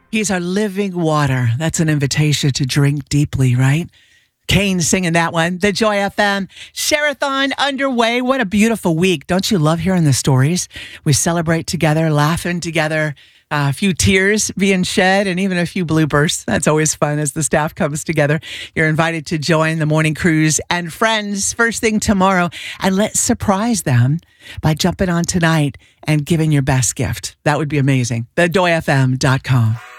He's our living water. That's an invitation to drink deeply, right? Kane singing that one. The Joy FM Share-a-thon underway. What a beautiful week. Don't you love hearing the stories? We celebrate together, laughing together, a few tears being shed, and even a few bloopers. That's always fun as the staff comes together. You're invited to join the morning cruise and friends first thing tomorrow. And let's surprise them by jumping on tonight and giving your best gift. That would be amazing. TheJoyFM.com.